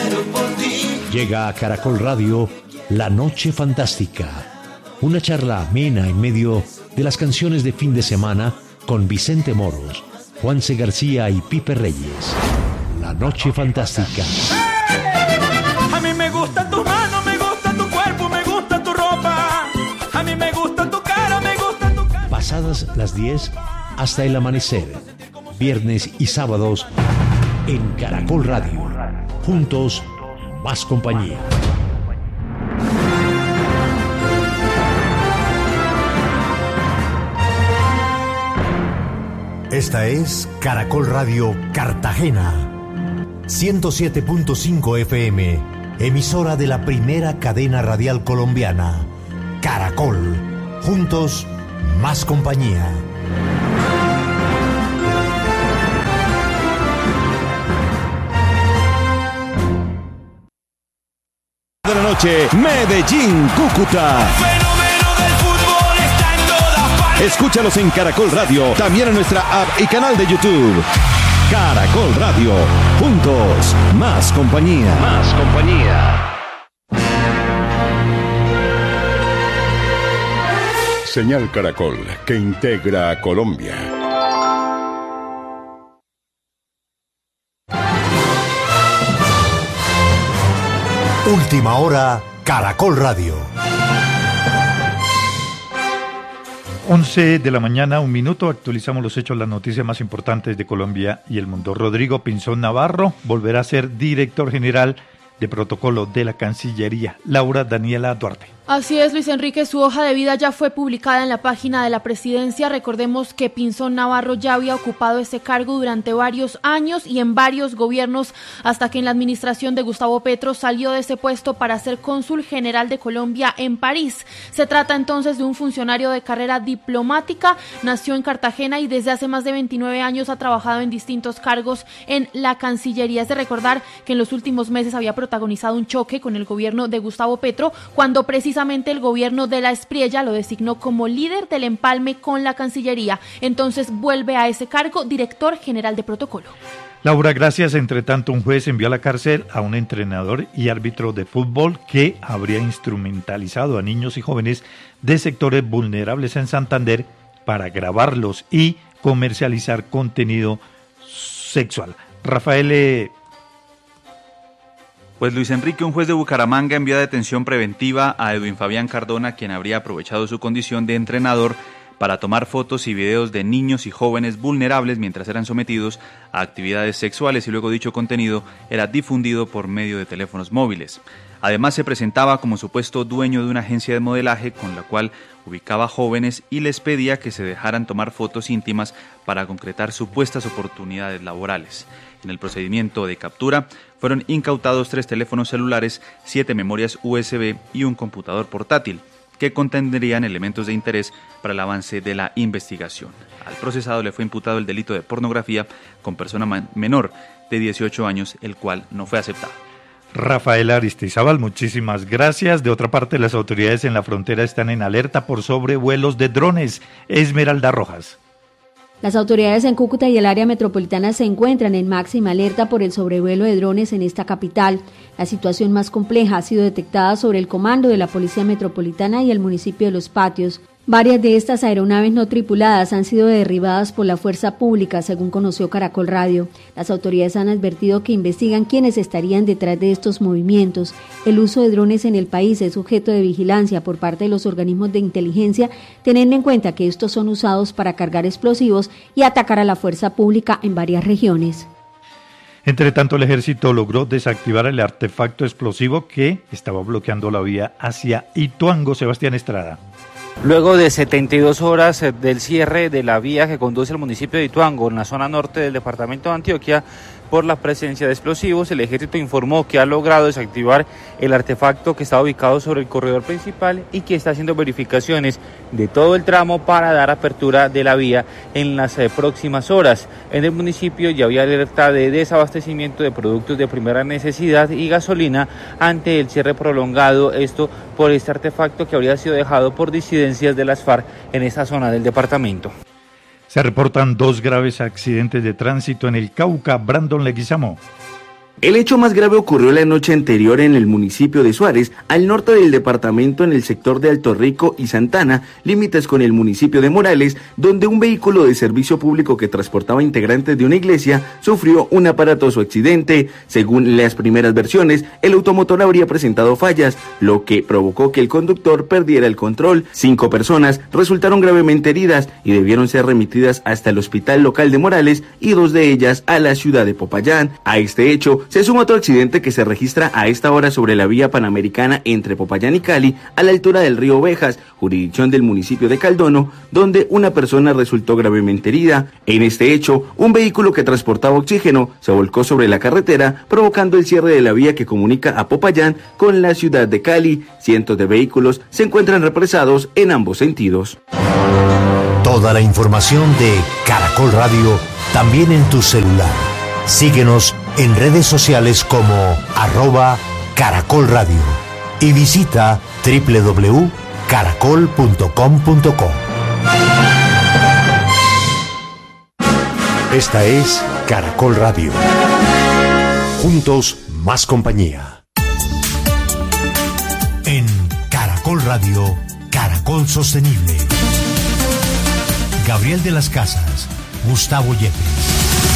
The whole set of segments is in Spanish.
Llega a Caracol Radio La Noche Fantástica, una charla amena en medio de las canciones de fin de semana con Vicente Moros, Juanse García y Pipe Reyes. La Noche Fantástica. A mí me gusta tu mano, me gusta tu cuerpo, me gusta tu ropa. A mí me gusta tu cara, me gusta tu cara. Pasadas las 10 hasta el amanecer, viernes y sábados en Caracol Radio. Juntos, más compañía. Esta es Caracol Radio Cartagena, 107.5 FM, emisora de la primera cadena radial colombiana. Caracol, juntos, más compañía. De la noche, Medellín, Cúcuta. Fenómeno del fútbol está en todas partes. Escúchalos en Caracol Radio, también en nuestra app y canal de YouTube. Caracol Radio, juntos, más compañía. Más compañía. Señal Caracol, que integra a Colombia. Última hora, Caracol Radio. 11 de la mañana, 1 minuto, actualizamos los hechos, las noticias más importantes de Colombia y el mundo. Rodrigo Pinzón Navarro volverá a ser director general de protocolo de la Cancillería. Laura Daniela Duarte. Así es, Luis Enrique, su hoja de vida ya fue publicada en la página de la presidencia. Recordemos que Pinzón Navarro ya había ocupado ese cargo durante varios años y en varios gobiernos, hasta que en la administración de Gustavo Petro salió de ese puesto para ser cónsul general de Colombia en París. Se trata entonces de un funcionario de carrera diplomática, nació en Cartagena y desde hace más de 29 años ha trabajado en distintos cargos en la Cancillería. Es de recordar que en los últimos meses había protagonizado un choque con el gobierno de Gustavo Petro, cuando precisamente el gobierno de la Espriella lo designó como líder del empalme con la Cancillería. Entonces vuelve a ese cargo director general de protocolo. Laura, gracias. Entre tanto, un juez envió a la cárcel a un entrenador y árbitro de fútbol que habría instrumentalizado a niños y jóvenes de sectores vulnerables en Santander para grabarlos y comercializar contenido sexual. Rafael... Pues Luis Enrique, un juez de Bucaramanga envió a detención preventiva a Edwin Fabián Cardona, quien habría aprovechado su condición de entrenador para tomar fotos y videos de niños y jóvenes vulnerables mientras eran sometidos a actividades sexuales y luego dicho contenido era difundido por medio de teléfonos móviles. Además se presentaba como supuesto dueño de una agencia de modelaje con la cual ubicaba jóvenes y les pedía que se dejaran tomar fotos íntimas para concretar supuestas oportunidades laborales. En el procedimiento de captura fueron incautados 3 teléfonos celulares, 7 memorias USB y un computador portátil, que contendrían elementos de interés para el avance de la investigación. Al procesado le fue imputado el delito de pornografía con persona menor de 18 años, el cual no fue aceptado. Rafael Aristizábal, muchísimas gracias. De otra parte, las autoridades en la frontera están en alerta por sobrevuelos de drones. Esmeralda Rojas. Las autoridades en Cúcuta y el área metropolitana se encuentran en máxima alerta por el sobrevuelo de drones en esta capital. La situación más compleja ha sido detectada sobre el comando de la Policía Metropolitana y el municipio de Los Patios. Varias de estas aeronaves no tripuladas han sido derribadas por la fuerza pública, según conoció Caracol Radio. Las autoridades han advertido que investigan quiénes estarían detrás de estos movimientos. El uso de drones en el país es sujeto de vigilancia por parte de los organismos de inteligencia, teniendo en cuenta que estos son usados para cargar explosivos y atacar a la fuerza pública en varias regiones. Entre tanto, el ejército logró desactivar el artefacto explosivo que estaba bloqueando la vía hacia Ituango. Sebastián Estrada. Luego de 72 horas del cierre de la vía que conduce al municipio de Ituango, en la zona norte del departamento de Antioquia, por la presencia de explosivos, el ejército informó que ha logrado desactivar el artefacto que estaba ubicado sobre el corredor principal y que está haciendo verificaciones de todo el tramo para dar apertura de la vía en las próximas horas. En el municipio ya había alerta de desabastecimiento de productos de primera necesidad y gasolina ante el cierre prolongado, esto por este artefacto que habría sido dejado por disidencias de las FARC en esta zona del departamento. Se reportan 2 graves accidentes de tránsito en el Cauca. Brandon Leguizamo. El hecho más grave ocurrió la noche anterior en el municipio de Suárez, al norte del departamento, en el sector de Alto Rico y Santana, límites con el municipio de Morales, donde un vehículo de servicio público que transportaba integrantes de una iglesia sufrió un aparatoso accidente. Según las primeras versiones, el automotor habría presentado fallas, lo que provocó que el conductor perdiera el control. 5 personas resultaron gravemente heridas y debieron ser remitidas hasta el hospital local de Morales y 2 de ellas a la ciudad de Popayán. A este hecho se suma otro accidente que se registra a esta hora sobre la vía panamericana entre Popayán y Cali, a la altura del río Ovejas, jurisdicción del municipio de Caldono, donde una persona resultó gravemente herida. En este hecho, un vehículo que transportaba oxígeno se volcó sobre la carretera, provocando el cierre de la vía que comunica a Popayán con la ciudad de Cali. Cientos de vehículos se encuentran represados en ambos sentidos. Toda la información de Caracol Radio también en tu celular. Síguenos en redes sociales como @Caracol Radio y visita www.caracol.com.co. Esta es Caracol Radio. Juntos, más compañía. En Caracol Radio, Caracol Sostenible. Gabriel de las Casas, Gustavo Yepes.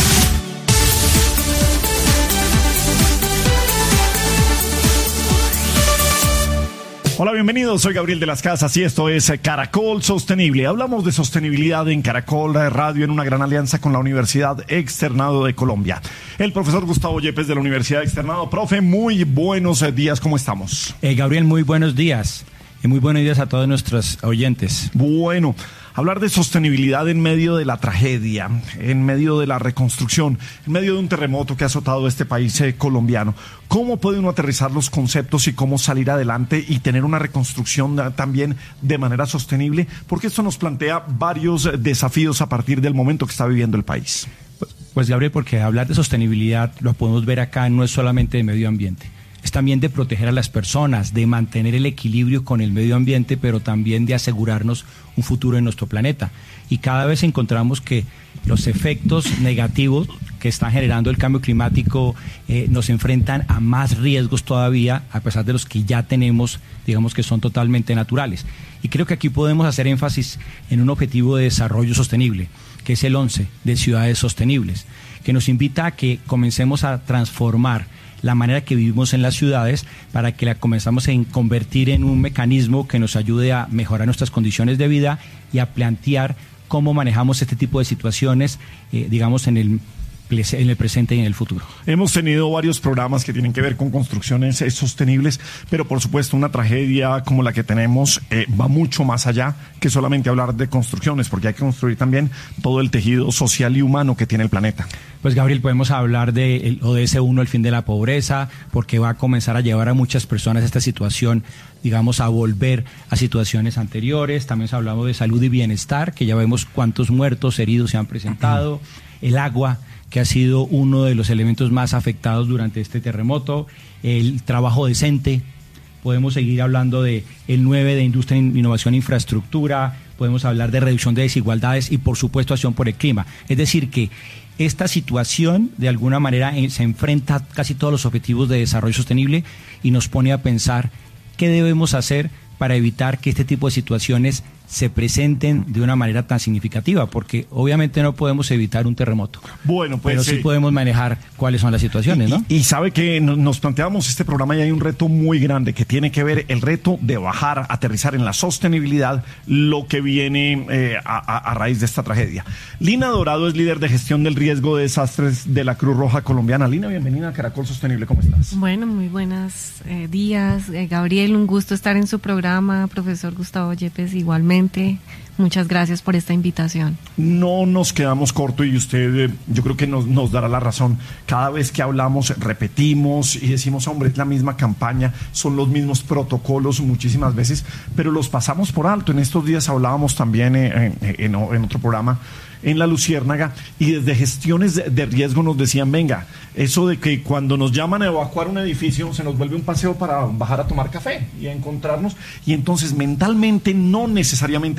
Hola, bienvenidos, soy Gabriel de las Casas y esto es Caracol Sostenible. Hablamos de sostenibilidad en Caracol Radio en una gran alianza con la Universidad Externado de Colombia. El profesor Gustavo Yepes de la Universidad Externado. Profe, muy buenos días, ¿cómo estamos? Gabriel, muy buenos días. Y muy buenos días a todos nuestros oyentes. Bueno, hablar de sostenibilidad en medio de la tragedia, en medio de la reconstrucción, en medio de un terremoto que ha azotado este país colombiano. ¿Cómo puede uno aterrizar los conceptos y cómo salir adelante y tener una reconstrucción también de manera sostenible? Porque esto nos plantea varios desafíos a partir del momento que está viviendo el país. Pues Gabriel, porque hablar de sostenibilidad, lo podemos ver acá, no es solamente de medio ambiente. Es también de proteger a las personas, de mantener el equilibrio con el medio ambiente, pero también de asegurarnos un futuro en nuestro planeta. Y cada vez encontramos que los efectos negativos que está generando el cambio climático nos enfrentan a más riesgos todavía, a pesar de los que ya tenemos, digamos que son totalmente naturales. Y creo que aquí podemos hacer énfasis en un objetivo de desarrollo sostenible, que es el 11 de ciudades sostenibles, que nos invita a que comencemos a transformar la manera que vivimos en las ciudades para que la comenzamos a convertir en un mecanismo que nos ayude a mejorar nuestras condiciones de vida y a plantear cómo manejamos este tipo de situaciones, digamos, en el presente y en el futuro. Hemos tenido varios programas que tienen que ver con construcciones sostenibles, pero por supuesto una tragedia como la que tenemos va mucho más allá que solamente hablar de construcciones, porque hay que construir también todo el tejido social y humano que tiene el planeta. Pues Gabriel, podemos hablar de ODS 1, el fin de la pobreza, porque va a comenzar a llevar a muchas personas a esta situación, digamos, a volver a situaciones anteriores. También hablamos de salud y bienestar, que ya vemos cuántos muertos, heridos se han presentado, el agua, que ha sido uno de los elementos más afectados durante este terremoto, el trabajo decente, podemos seguir hablando de el 9 de industria, innovación e infraestructura, podemos hablar de reducción de desigualdades y por supuesto acción por el clima. Es decir que esta situación de alguna manera se enfrenta a casi todos los objetivos de desarrollo sostenible y nos pone a pensar qué debemos hacer para evitar que este tipo de situaciones se presenten de una manera tan significativa, porque obviamente no podemos evitar un terremoto. Bueno, pues, pero sí podemos manejar cuáles son las situaciones, ¿no? Y sabe que nos planteamos este programa y hay un reto muy grande que tiene que ver el reto de bajar, aterrizar en la sostenibilidad lo que viene a raíz de esta tragedia. Lina Dorado es líder de gestión del riesgo de desastres de la Cruz Roja Colombiana. Lina, bienvenida a Caracol Sostenible, ¿cómo estás? Bueno, muy buenos días. Gabriel, un gusto estar en su programa. Profesor Gustavo Yepes, igualmente. Muchas gracias por esta invitación. No nos quedamos cortos y usted yo creo que nos dará la razón. Cada vez que hablamos repetimos y decimos, hombre, es la misma campaña, son los mismos protocolos muchísimas veces, pero los pasamos por alto. En estos días hablábamos también en otro programa en La Luciérnaga y desde gestiones de riesgo nos decían, venga, eso de que cuando nos llaman a evacuar un edificio se nos vuelve un paseo para bajar a tomar café y a encontrarnos, y entonces mentalmente no necesariamente estamos preparados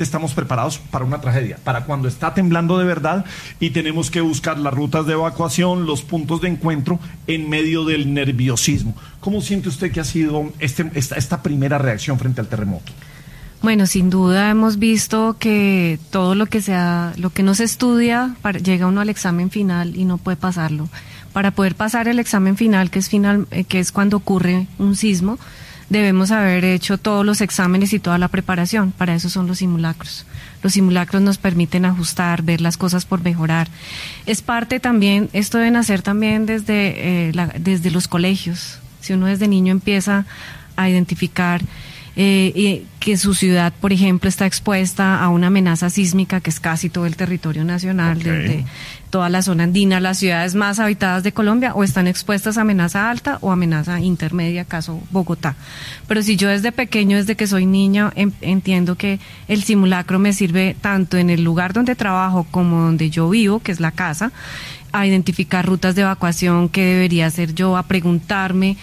preparados para una tragedia, para cuando está temblando de verdad y tenemos que buscar las rutas de evacuación, los puntos de encuentro en medio del nerviosismo. ¿Cómo siente usted que ha sido esta primera reacción frente al terremoto? Bueno, sin duda hemos visto que todo lo que no se estudia, llega uno al examen final y no puede pasarlo. Para poder pasar el examen final, que es cuando ocurre un sismo, debemos haber hecho todos los exámenes y toda la preparación. Para eso son los simulacros. Los simulacros nos permiten ajustar, ver las cosas por mejorar. Es parte también, esto debe nacer también desde los colegios. Si uno desde niño empieza a identificar que su ciudad, por ejemplo, está expuesta a una amenaza sísmica, que es casi todo el territorio nacional, desde toda la zona andina, las ciudades más habitadas de Colombia, o están expuestas a amenaza alta o amenaza intermedia, caso Bogotá. Pero si yo desde pequeño, desde que soy niña, entiendo que el simulacro me sirve tanto en el lugar donde trabajo como donde yo vivo, que es la casa, a identificar rutas de evacuación, qué debería hacer yo, a preguntarme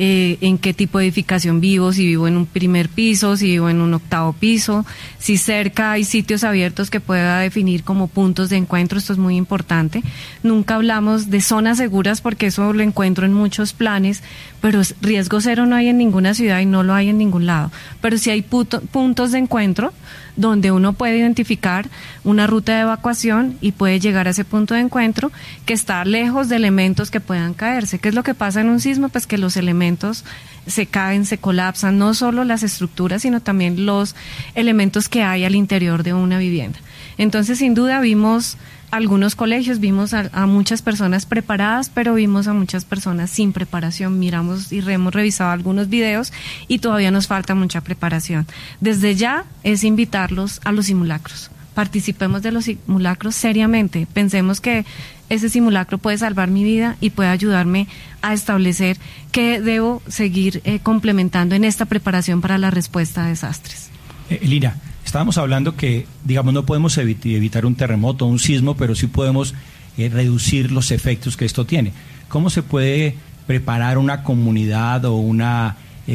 en qué tipo de edificación vivo, si vivo en un primer piso, si vivo en un 8º piso, si cerca hay sitios abiertos que pueda definir como puntos de encuentro. Esto es muy importante. Nunca hablamos de zonas seguras porque eso lo encuentro en muchos planes, pero riesgo cero no hay en ninguna ciudad y no lo hay en ningún lado. Pero sí hay puntos de encuentro donde uno puede identificar una ruta de evacuación y puede llegar a ese punto de encuentro que está lejos de elementos que puedan caerse. ¿Qué es lo que pasa en un sismo? Pues que los elementos se caen, se colapsan, no solo las estructuras, sino también los elementos que hay al interior de una vivienda. Entonces, sin duda, vimos algunos colegios, vimos a muchas personas preparadas, pero vimos a muchas personas sin preparación. Miramos y hemos revisado algunos videos y todavía nos falta mucha preparación. Desde ya es invitarlos a los simulacros. Participemos de los simulacros seriamente. Pensemos que ese simulacro puede salvar mi vida y puede ayudarme a establecer qué debo seguir complementando en esta preparación para la respuesta a desastres. Lina, estábamos hablando que, digamos, no podemos evitar un terremoto, un sismo, pero sí podemos reducir los efectos que esto tiene. ¿Cómo se puede preparar una comunidad o una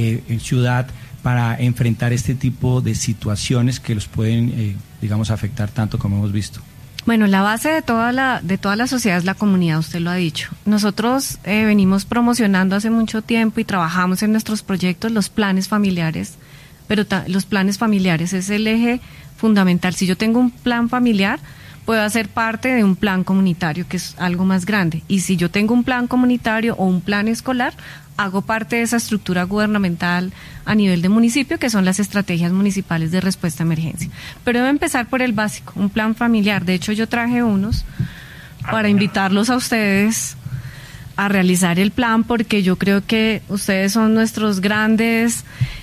ciudad para enfrentar este tipo de situaciones que los pueden, digamos, afectar tanto como hemos visto? Bueno, la base de toda la sociedad es la comunidad, usted lo ha dicho. Nosotros venimos promocionando hace mucho tiempo y trabajamos en nuestros proyectos los planes familiares, pero los planes familiares es el eje fundamental. Si yo tengo un plan familiar, puedo hacer parte de un plan comunitario, que es algo más grande. Y si yo tengo un plan comunitario o un plan escolar, hago parte de esa estructura gubernamental a nivel de municipio, que son las estrategias municipales de respuesta a emergencia. Pero debe empezar por el básico, un plan familiar. De hecho, yo traje unos para invitarlos a ustedes a realizar el plan, porque yo creo que ustedes son nuestros grandes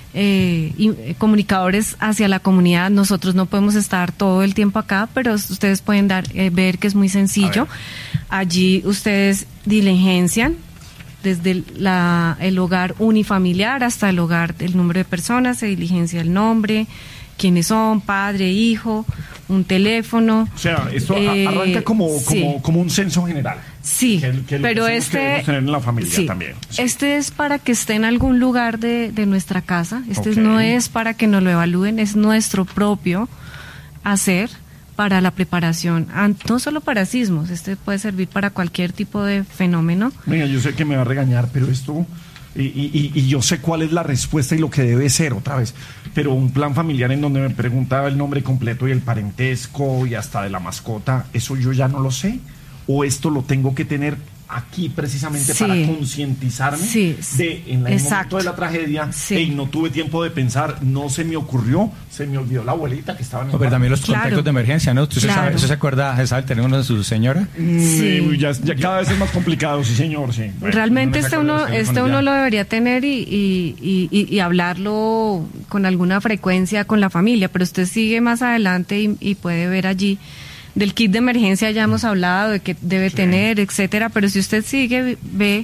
comunicadores hacia la comunidad. Nosotros no podemos estar todo el tiempo acá, pero ustedes pueden ver que es muy sencillo. Allí ustedes diligencian desde el hogar unifamiliar hasta el hogar, el número de personas, se diligencia el nombre, quiénes son, padre, hijo, un teléfono. O sea, esto arranca como un censo general. Sí, pero que tener en la familia también. Sí. Este es para que esté en algún lugar de nuestra casa. No es para que nos lo evalúen, es nuestro propio hacer para la preparación, no solo para sismos. Este puede servir para cualquier tipo de fenómeno. Venga, yo sé que me va a regañar, pero esto... Y yo sé cuál es la respuesta y lo que debe ser otra vez, pero un plan familiar en donde me preguntaba el nombre completo y el parentesco y hasta de la mascota, ¿eso yo ya no lo sé? ¿O esto lo tengo que tener aquí precisamente para concientizarme en el momento de la tragedia? No tuve tiempo de pensar, no se me ocurrió, se me olvidó la abuelita que estaba en el pero también los contactos de emergencia, ¿no? ¿Usted se acuerda, sabe el teléfono de su señora? Ya cada vez es más complicado, sí señor, sí. Bueno, realmente uno lo debería tener y hablarlo con alguna frecuencia con la familia, pero usted sigue más adelante y puede ver allí. Del kit de emergencia ya hemos hablado de que debe tener, etcétera, pero si usted sigue, ve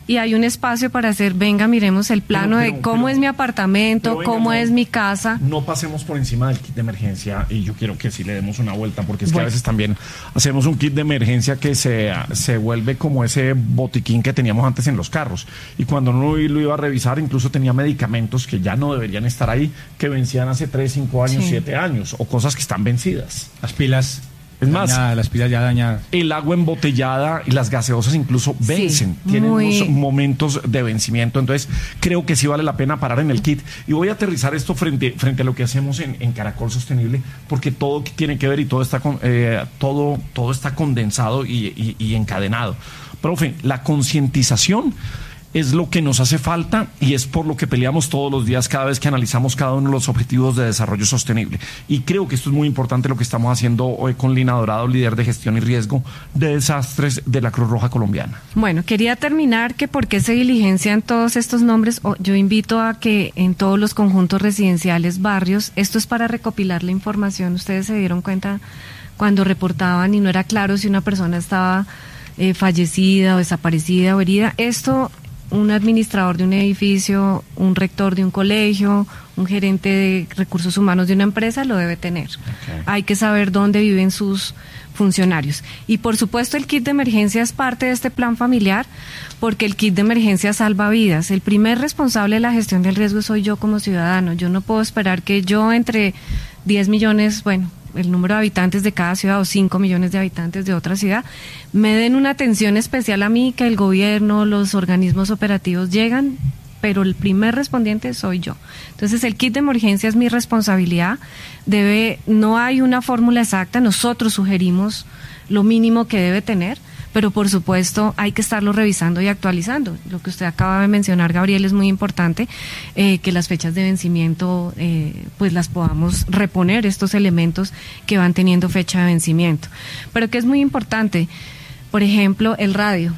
y hay un espacio para hacer, venga, miremos el plano de cómo es mi apartamento, cómo es mi casa. No pasemos por encima del kit de emergencia, y yo quiero que sí le demos una vuelta, porque es que a veces también hacemos un kit de emergencia que se vuelve como ese botiquín que teníamos antes en los carros, y cuando uno lo iba a revisar, incluso tenía medicamentos que ya no deberían estar ahí, que vencían hace 3, 5 años, 7 años, o cosas que están vencidas. Las pilas. Es más, las pilas ya dañadas. El agua embotellada y las gaseosas incluso vencen, tienen unos momentos de vencimiento. Entonces creo que sí vale la pena parar en el kit. Y voy a aterrizar esto frente a lo que hacemos en Caracol Sostenible, porque todo tiene que ver y todo está todo está condensado y encadenado. Profe, la concientización es lo que nos hace falta, y es por lo que peleamos todos los días cada vez que analizamos cada uno de los objetivos de desarrollo sostenible. Y creo que esto es muy importante, lo que estamos haciendo hoy con Lina Dorado, líder de gestión y riesgo de desastres de la Cruz Roja Colombiana. Bueno, quería terminar que por qué se diligencian todos estos nombres. Yo invito a que en todos los conjuntos residenciales, barrios, esto es para recopilar la información. Ustedes se dieron cuenta cuando reportaban y no era claro si una persona estaba fallecida o desaparecida o herida. Esto, un administrador de un edificio, un rector de un colegio, un gerente de recursos humanos de una empresa lo debe tener. Okay. Hay que saber dónde viven sus funcionarios. Y por supuesto el kit de emergencia es parte de este plan familiar, porque el kit de emergencia salva vidas. El primer responsable de la gestión del riesgo soy yo como ciudadano. Yo no puedo esperar que yo entre 10 millones, el número de habitantes de cada ciudad, o 5 millones de habitantes de otra ciudad, me den una atención especial a mí, que el gobierno, los organismos operativos llegan, pero el primer respondiente soy yo. Entonces el kit de emergencia es mi responsabilidad. No hay una fórmula exacta, nosotros sugerimos lo mínimo que debe tener, pero por supuesto hay que estarlo revisando y actualizando. Lo que usted acaba de mencionar, Gabriel, es muy importante, que las fechas de vencimiento pues las podamos reponer, estos elementos que van teniendo fecha de vencimiento. Pero que es muy importante, por ejemplo, el radio.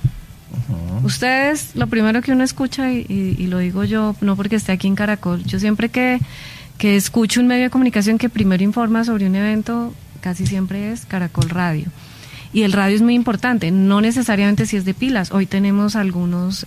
Ustedes, lo primero que uno escucha, y lo digo yo, no porque esté aquí en Caracol, yo siempre que escucho un medio de comunicación que primero informa sobre un evento, casi siempre es Caracol Radio. Y el radio es muy importante, no necesariamente si es de pilas. Hoy tenemos algunos,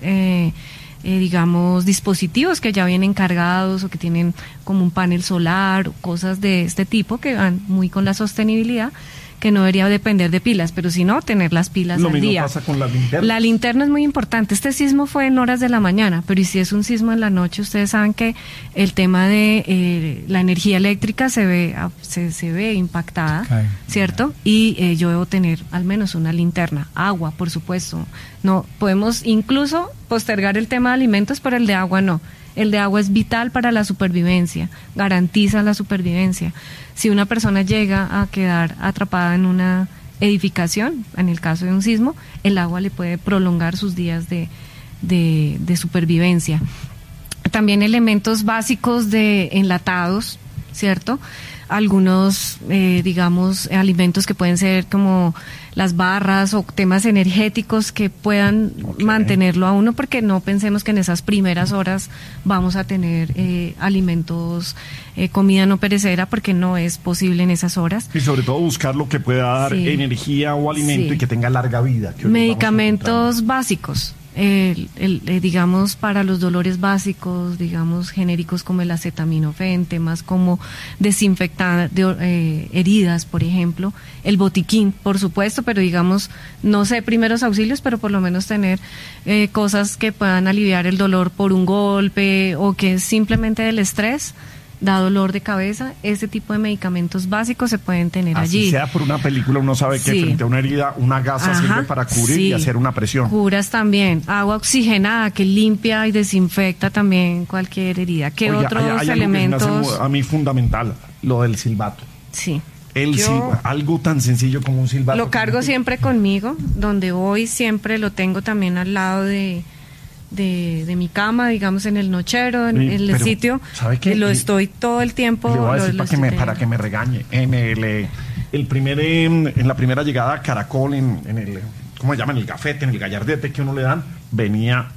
digamos, dispositivos que ya vienen cargados o que tienen como un panel solar o cosas de este tipo que van muy con la sostenibilidad, que no debería depender de pilas, pero si no, tener las pilas al día. Lo mismo pasa con la linterna. La linterna es muy importante. Este sismo fue en horas de la mañana, pero y si es un sismo en la noche, ustedes saben que el tema de la energía eléctrica se ve impactada, ¿cierto? Y yo debo tener al menos una linterna. Agua, por supuesto. No podemos incluso postergar el tema de alimentos, pero el de agua no. El de agua es vital para la supervivencia, garantiza la supervivencia. Si una persona llega a quedar atrapada en una edificación, en el caso de un sismo, el agua le puede prolongar sus días de supervivencia. También elementos básicos de enlatados, ¿cierto? Algunos, digamos, alimentos que pueden ser como las barras o temas energéticos que puedan mantenerlo a uno, porque no pensemos que en esas primeras horas vamos a tener alimentos, comida no perecedera, porque no es posible en esas horas. Y sobre todo buscar lo que pueda dar energía o alimento y que tenga larga vida. Medicamentos básicos. Digamos, para los dolores básicos, digamos, genéricos como el acetaminofén, temas como desinfectar heridas, por ejemplo, el botiquín, por supuesto, pero digamos, no sé primeros auxilios, pero por lo menos tener cosas que puedan aliviar el dolor por un golpe o que simplemente el estrés da dolor de cabeza. Ese tipo de medicamentos básicos se pueden tener allí. Así sea por una película, uno sabe que frente a una herida, una gasa sirve para cubrir y hacer una presión. Curas también, agua oxigenada que limpia y desinfecta también cualquier herida. ¿Qué otros hay elementos? Algo que me hace a mí fundamental, lo del silbato. Sí. Algo tan sencillo como un silbato. Lo cargo siempre conmigo, donde voy siempre lo tengo también al lado de mi cama, digamos, en el nochero, en el sitio. ¿Sabe qué? Lo estoy todo el tiempo. Le voy a decir para que me regañe. En la primera llegada a Caracol, en el, ¿cómo se llama? En el gafete, en el gallardete que uno le dan, venía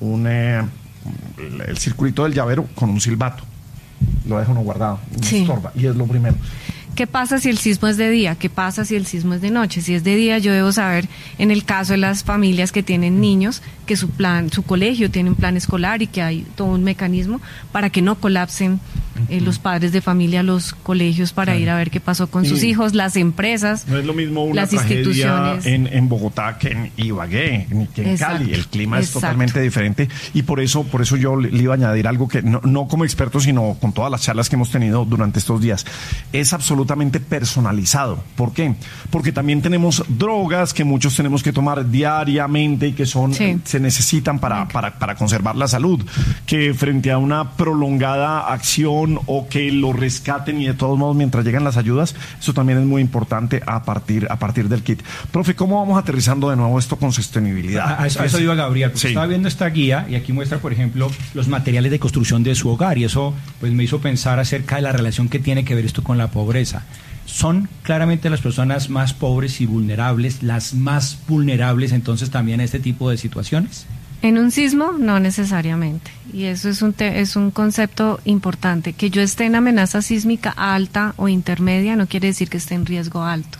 el circulito del llavero con un silbato. Lo deja uno guardado, estorba, y es lo primero. ¿qué pasa si el sismo es de día? ¿Qué pasa si el sismo es de noche? Si es de día, yo debo saber, en el caso de las familias que tienen niños, que su colegio tiene un plan escolar y que hay todo un mecanismo para que no colapsen los padres de familia, los colegios, para ir a ver qué pasó con sus hijos, las empresas, no es lo mismo una las tragedia instituciones en Bogotá que en Ibagué, ni que en Cali. El clima es totalmente diferente, y por eso yo le iba a añadir algo que no como experto, sino con todas las charlas que hemos tenido durante estos días. Es absolutamente personalizado. ¿Por qué? Porque también tenemos drogas que muchos tenemos que tomar diariamente y que se necesitan para conservar la salud, que frente a una prolongada acción o que lo rescaten, y de todos modos mientras llegan las ayudas, eso también es muy importante a partir del kit. Profe, ¿cómo vamos aterrizando de nuevo esto con sostenibilidad? A eso iba Gabriel, porque estaba viendo esta guía y aquí muestra, por ejemplo, los materiales de construcción de su hogar, y eso pues me hizo pensar acerca de la relación que tiene que ver esto con la pobreza. Son claramente las personas más pobres y vulnerables, las más vulnerables entonces también a este tipo de situaciones. En un sismo, no necesariamente. Y eso es un concepto importante. Que yo esté en amenaza sísmica alta o intermedia no quiere decir que esté en riesgo alto.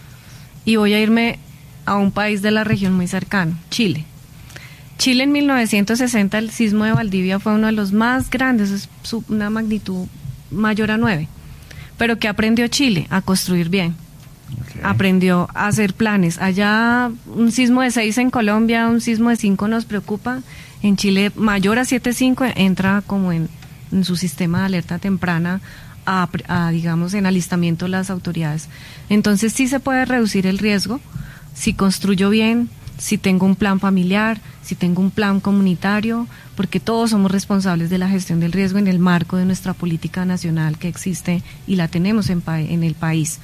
Y voy a irme a un país de la región muy cercano, Chile. Chile en 1960, el sismo de Valdivia fue uno de los más grandes, es una magnitud mayor a 9. Pero ¿qué aprendió Chile? A construir bien. Aprendió a hacer planes. Allá un sismo de 6 en Colombia, un sismo de 5 nos preocupa. En Chile mayor a 7.5 entra como en su sistema de alerta temprana digamos, en alistamiento las autoridades. Entonces sí se puede reducir el riesgo si construyo bien, si tengo un plan familiar, si tengo un plan comunitario, porque todos somos responsables de la gestión del riesgo en el marco de nuestra política nacional que existe y la tenemos en el país.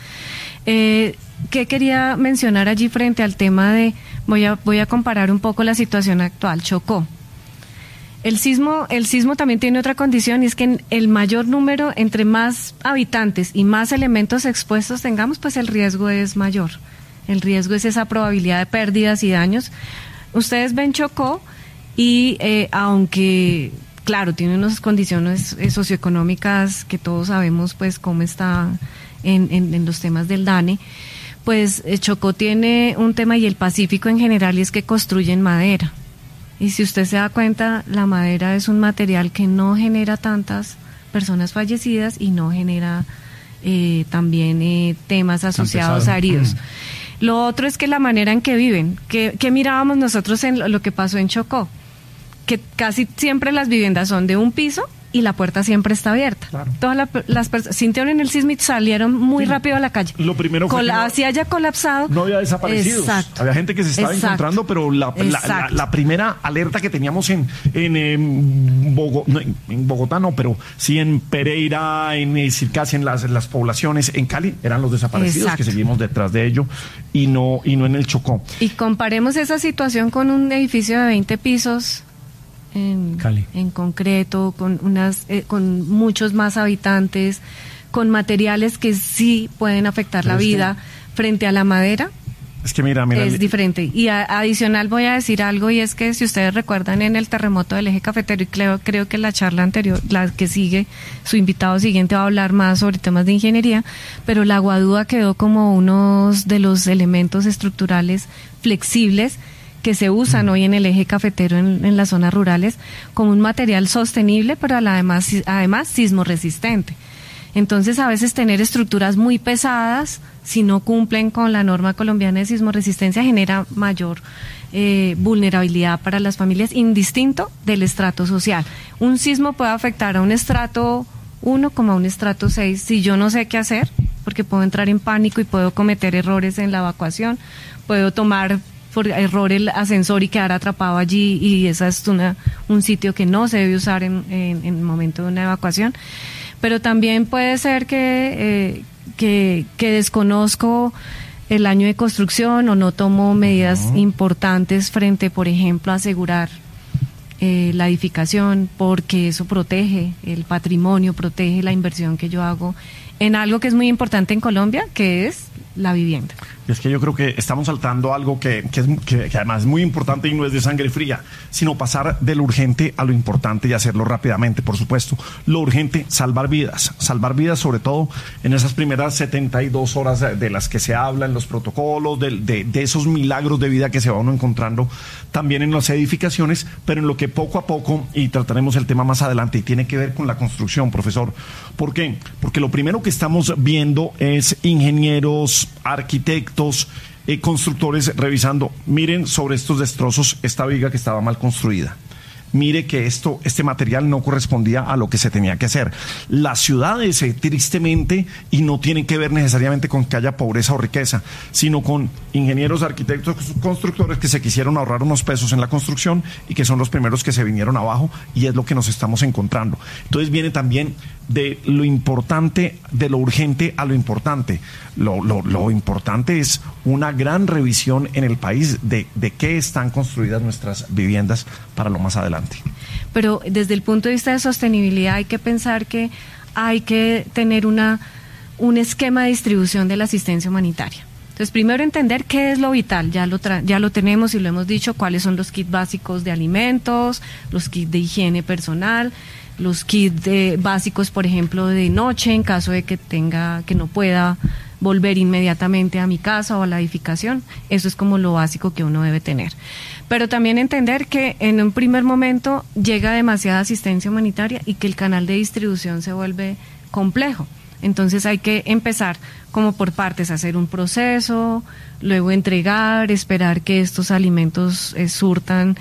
¿Qué quería mencionar allí frente al tema de, voy a comparar un poco la situación actual, Chocó? El sismo también tiene otra condición, y es que en el mayor número, entre más habitantes y más elementos expuestos tengamos, pues el riesgo es mayor. El riesgo es esa probabilidad de pérdidas y daños. Ustedes ven Chocó y aunque, claro, tiene unas condiciones socioeconómicas que todos sabemos pues cómo está en los temas del DANE, pues Chocó tiene un tema, y el Pacífico en general, y es que construyen madera. Y si usted se da cuenta, la madera es un material que no genera tantas personas fallecidas y no genera también temas asociados a heridos. Lo otro es que la manera en que viven, que mirábamos nosotros en lo que pasó en Chocó, que casi siempre las viviendas son de un piso y la puerta siempre está abierta. Claro. Todas las personas sintieron en el sismo y salieron muy rápido a la calle. Lo primero fue que así haya colapsado. No había desaparecidos. Exacto. Había gente que se estaba encontrando, pero la primera alerta que teníamos en Bogotá no, pero sí en Pereira, en Circasia, en las poblaciones, en Cali, eran los desaparecidos. Exacto. Que seguimos detrás de ello, y no en el Chocó. Y comparemos esa situación con un edificio de 20 pisos en concreto, con muchos más habitantes, con materiales que sí pueden afectar la vida frente a la madera. Es que mira, es diferente. Y adicional voy a decir algo, y es que si ustedes recuerdan en el terremoto del eje cafetero, y creo que la charla anterior, la que sigue, su invitado siguiente va a hablar más sobre temas de ingeniería, pero la guadúa quedó como uno de los elementos estructurales flexibles que se usan hoy en el eje cafetero en las zonas rurales como un material sostenible, pero además sismo resistente. Entonces, a veces tener estructuras muy pesadas, si no cumplen con la norma colombiana de sismo resistencia, genera mayor vulnerabilidad para las familias, indistinto del estrato social. Un sismo puede afectar a un estrato 1 como a un estrato 6 si yo no sé qué hacer, porque puedo entrar en pánico y puedo cometer errores en la evacuación, puedo tomar por error el ascensor y quedar atrapado allí, y esa es un sitio que no se debe usar en el momento de una evacuación. Pero también puede ser que desconozco el año de construcción o no tomo medidas importantes frente, por ejemplo, a asegurar la edificación, porque eso protege el patrimonio, protege la inversión que yo hago en algo que es muy importante en Colombia, que es la vivienda. Es que yo creo que estamos saltando algo que además es muy importante y no es de sangre fría, sino pasar de lo urgente a lo importante y hacerlo rápidamente, por supuesto. Lo urgente, salvar vidas sobre todo en esas primeras 72 horas de las que se habla en los protocolos, de esos milagros de vida que se va uno encontrando también en las edificaciones, pero en lo que poco a poco, y trataremos el tema más adelante, y tiene que ver con la construcción, profesor. ¿Por qué? Porque lo primero que estamos viendo es ingenieros, arquitectos, constructores revisando, miren sobre estos destrozos esta viga que estaba mal construida. Mire que este material no correspondía a lo que se tenía que hacer. Las ciudades, tristemente, y no tienen que ver necesariamente con que haya pobreza o riqueza, sino con ingenieros, arquitectos, constructores que se quisieron ahorrar unos pesos en la construcción y que son los primeros que se vinieron abajo, y es lo que nos estamos encontrando. Entonces viene también de lo importante, de lo urgente a lo importante. Lo importante es una gran revisión en el país de qué están construidas nuestras viviendas para lo más adelante. Pero desde el punto de vista de sostenibilidad hay que pensar que hay que tener un esquema de distribución de la asistencia humanitaria. Entonces, primero entender qué es lo vital, ya lo tenemos y lo hemos dicho, cuáles son los kits básicos de alimentos, los kits de higiene personal, los kits básicos, por ejemplo, de noche, en caso de que no pueda volver inmediatamente a mi casa o a la edificación. Eso es como lo básico que uno debe tener. Pero también entender que en un primer momento llega demasiada asistencia humanitaria y que el canal de distribución se vuelve complejo. Entonces hay que empezar como por partes, hacer un proceso, luego entregar, esperar que estos alimentos surtan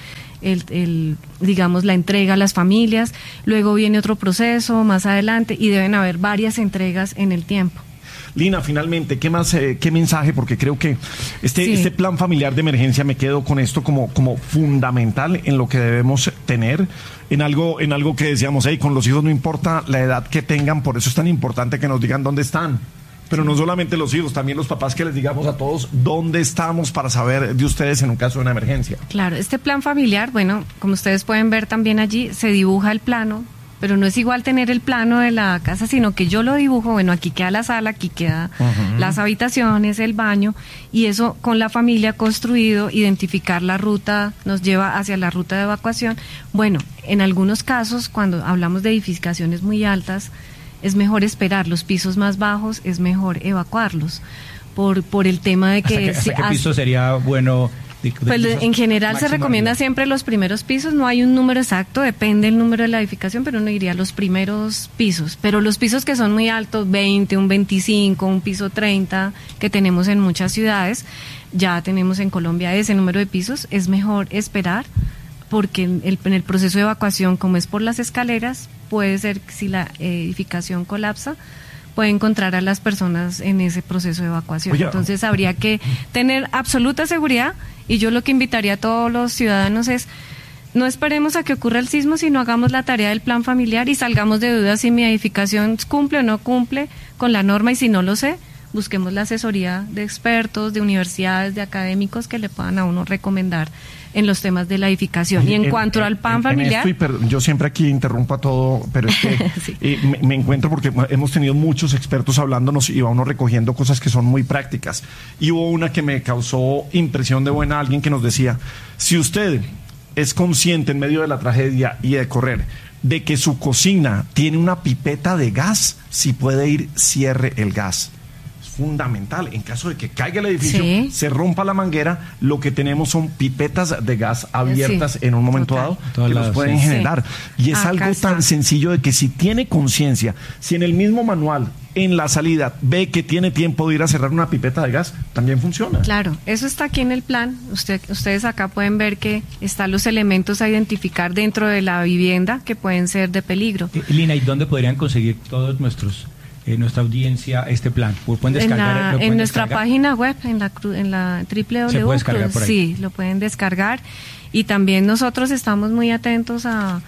digamos, la entrega a las familias, luego viene otro proceso más adelante y deben haber varias entregas en el tiempo. Lina, finalmente, ¿qué mensaje? Porque creo que este plan familiar de emergencia, me quedo con esto como fundamental en lo que debemos tener, en algo que decíamos, con los hijos no importa la edad que tengan, por eso es tan importante que nos digan dónde están. Pero no solamente los hijos, también los papás, que les digamos a todos dónde estamos para saber de ustedes en un caso de una emergencia. Claro, este plan familiar, bueno, como ustedes pueden ver también allí, se dibuja el plano, pero no es igual tener el plano de la casa, sino que yo lo dibujo, bueno, aquí queda la sala, aquí queda las habitaciones, el baño, y eso con la familia construido, identificar la ruta, nos lleva hacia la ruta de evacuación. Bueno, en algunos casos, cuando hablamos de edificaciones muy altas, es mejor esperar los pisos más bajos, es mejor evacuarlos, por el tema de que... ¿Hasta qué piso sería bueno? Pues en general se recomienda siempre los primeros pisos, no hay un número exacto, depende el número de la edificación, pero uno diría los primeros pisos, pero los pisos que son muy altos, 20, un 25, un piso 30, que tenemos en muchas ciudades, ya tenemos en Colombia ese número de pisos, es mejor esperar, porque en el proceso de evacuación, como es por las escaleras, puede ser que si la edificación colapsa, puede encontrar a las personas en ese proceso de evacuación. Oye, entonces habría que tener absoluta seguridad, y yo lo que invitaría a todos los ciudadanos es, no esperemos a que ocurra el sismo, sino hagamos la tarea del plan familiar y salgamos de dudas si mi edificación cumple o no cumple con la norma, y si no lo sé, busquemos la asesoría de expertos, de universidades, de académicos que le puedan a uno recomendar en los temas de la edificación. Y en cuanto al plan familiar... yo siempre aquí interrumpo a todo, pero es que sí. Me encuentro, porque hemos tenido muchos expertos hablándonos y va uno recogiendo cosas que son muy prácticas. Y hubo una que me causó impresión de buena, alguien que nos decía, si usted es consciente en medio de la tragedia y de correr de que su cocina tiene una pipeta de gas, si puede ir, cierre el gas. Fundamental, en caso de que caiga el edificio, se rompa la manguera, lo que tenemos son pipetas de gas abiertas en un momento dado que los pueden generar. Y es algo tan sencillo de que si tiene conciencia, si en el mismo manual, en la salida, ve que tiene tiempo de ir a cerrar una pipeta de gas, también funciona. Claro, eso está aquí en el plan. Ustedes acá pueden ver que están los elementos a identificar dentro de la vivienda que pueden ser de peligro. Lina, ¿y dónde podrían conseguir todos nuestra audiencia este plan? ¿Pueden descargar? En nuestra página web, en la www. ¿Se puede descargar por ahí? Sí, lo pueden descargar. Y también nosotros estamos muy atentos a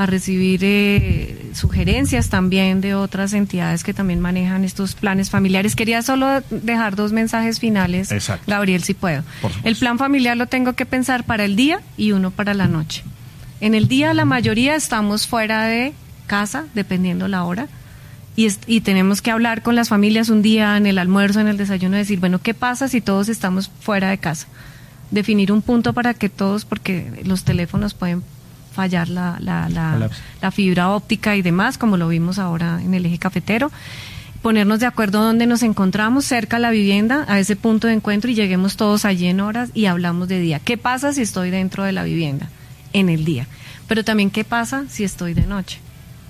recibir sugerencias también de otras entidades que también manejan estos planes familiares. Quería solo dejar 2 mensajes finales, Gabriel, si puedo. El plan familiar lo tengo que pensar para el día y uno para la noche. En el día la mayoría estamos fuera de casa, dependiendo la hora, y tenemos que hablar con las familias un día en el almuerzo, en el desayuno, decir, bueno, ¿qué pasa si todos estamos fuera de casa? Definir un punto para que todos, porque los teléfonos pueden fallar la fibra óptica y demás, como lo vimos ahora en el eje cafetero. Ponernos de acuerdo dónde nos encontramos, cerca a la vivienda, a ese punto de encuentro, y lleguemos todos allí en horas y hablamos de día. ¿Qué pasa si estoy dentro de la vivienda en el día? Pero también, ¿qué pasa si estoy de noche?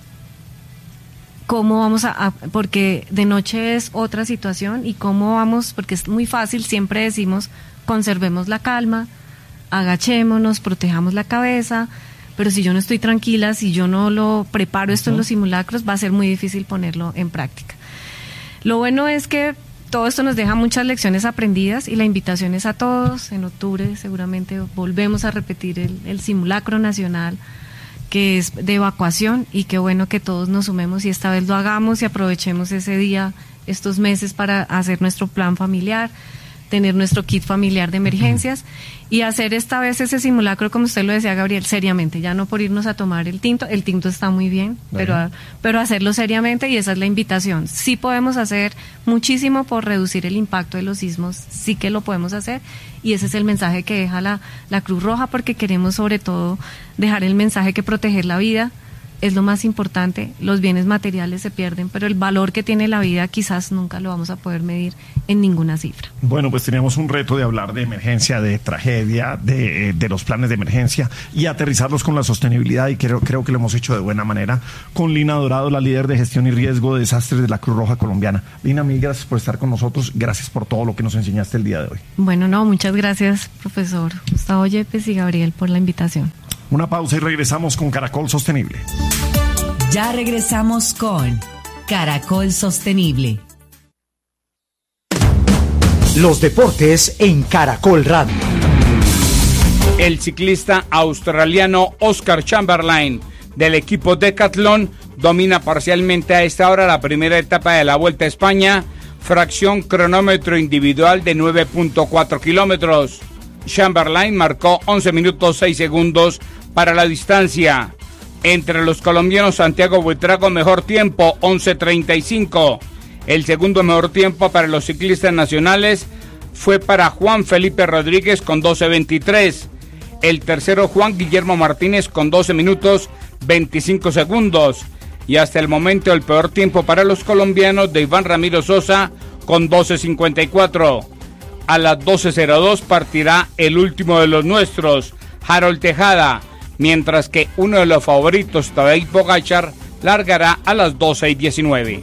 ¿Cómo vamos porque de noche es otra situación, y cómo vamos, porque es muy fácil, siempre decimos, conservemos la calma, agachémonos, protejamos la cabeza, pero si yo no estoy tranquila, si yo no lo preparo esto en los simulacros, va a ser muy difícil ponerlo en práctica. Lo bueno es que todo esto nos deja muchas lecciones aprendidas, y la invitación es a todos. En octubre seguramente volvemos a repetir el simulacro nacional, que es de evacuación, y qué bueno que todos nos sumemos y esta vez lo hagamos y aprovechemos ese día, estos meses, para hacer nuestro plan familiar, tener nuestro kit familiar de emergencias y hacer esta vez ese simulacro, como usted lo decía, Gabriel, seriamente, ya no por irnos a tomar el tinto está muy bien, pero hacerlo seriamente, y esa es la invitación. Sí podemos hacer muchísimo por reducir el impacto de los sismos, sí que lo podemos hacer, y ese es el mensaje que deja la Cruz Roja, porque queremos sobre todo dejar el mensaje que proteger la vida es lo más importante. Los bienes materiales se pierden, pero el valor que tiene la vida quizás nunca lo vamos a poder medir en ninguna cifra. Bueno, pues teníamos un reto de hablar de emergencia, de tragedia, de los planes de emergencia, y aterrizarlos con la sostenibilidad, y creo que lo hemos hecho de buena manera con Lina Dorado, la líder de gestión y riesgo de desastres de la Cruz Roja colombiana. Lina, mil gracias por estar con nosotros, gracias por todo lo que nos enseñaste el día de hoy. Bueno, muchas gracias, profesor Gustavo Yepes y Gabriel, por la invitación. Una pausa y regresamos con Caracol Sostenible. Ya regresamos con Caracol Sostenible. Los deportes en Caracol Radio. El ciclista australiano Oscar Chamberlain del equipo Decathlon domina parcialmente a esta hora la primera etapa de la Vuelta a España, fracción cronómetro individual de 9.4 kilómetros. Chamberlain marcó 11 minutos 6 segundos para la distancia. Entre los colombianos, Santiago Buitrago, mejor tiempo, 11:35. El segundo mejor tiempo para los ciclistas nacionales fue para Juan Felipe Rodríguez con 12:23. El tercero, Juan Guillermo Martínez con 12 minutos 25 segundos. Y hasta el momento el peor tiempo para los colombianos de Iván Ramiro Sosa con 12:54. A las 12:02 partirá el último de los nuestros, Harold Tejada, mientras que uno de los favoritos, Tadej Pogačar, largará a las 12:19.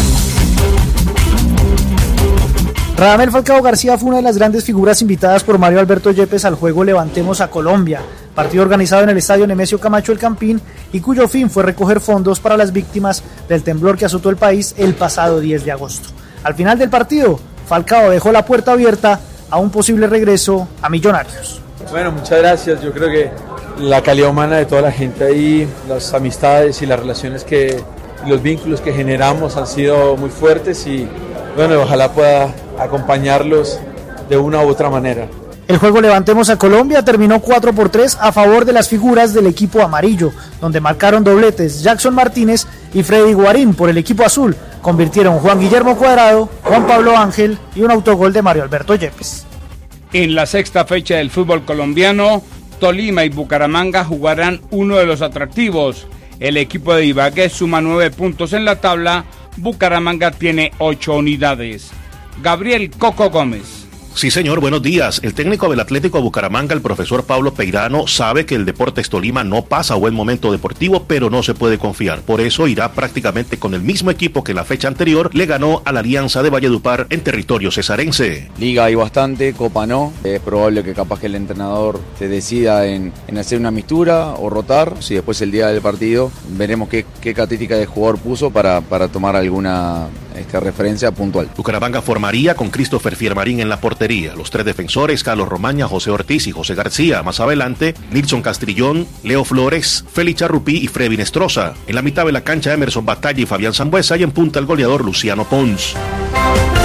Radamel Falcao García fue una de las grandes figuras invitadas por Mario Alberto Yepes al juego Levantemos a Colombia, partido organizado en el estadio Nemesio Camacho El Campín, y cuyo fin fue recoger fondos para las víctimas del temblor que azotó el país el pasado 10 de agosto. Al final del partido, Falcao dejó la puerta abierta a un posible regreso a Millonarios. Bueno, muchas gracias. Yo creo que la calidad humana de toda la gente ahí, las amistades y las relaciones y los vínculos que generamos han sido muy fuertes, y bueno, ojalá pueda acompañarlos de una u otra manera. El juego Levantemos a Colombia terminó 4-3 a favor de las figuras del equipo amarillo, donde marcaron dobletes Jackson Martínez y Freddy Guarín. Por el equipo azul convirtieron Juan Guillermo Cuadrado, Juan Pablo Ángel y un autogol de Mario Alberto Yepes. En la sexta fecha del fútbol colombiano, Tolima y Bucaramanga jugarán uno de los atractivos. El equipo de Ibagué suma 9 puntos en la tabla, Bucaramanga tiene 8 unidades. Gabriel Coco Gómez. Sí, señor, buenos días. El técnico del Atlético Bucaramanga, el profesor Pablo Peirano, sabe que el Deportes Tolima no pasa buen momento deportivo, pero no se puede confiar. Por eso irá prácticamente con el mismo equipo que la fecha anterior le ganó a la Alianza de Valledupar en territorio cesarense. Liga hay bastante, Copa no. Es probable que capaz que el entrenador se decida en hacer una mistura o rotar. Si después el día del partido veremos qué característica de jugador puso para tomar alguna referencia puntual. Bucaramanga formaría con Christopher Fiermarín en la portería. Los tres defensores, Carlos Romaña, José Ortiz y José García. Más adelante, Nilson Castrillón, Leo Flores, Félix Charrupí y Freddy Nestroza. En la mitad de la cancha, Emerson Batalla y Fabián Sambuesa, y en punta el goleador Luciano Pons.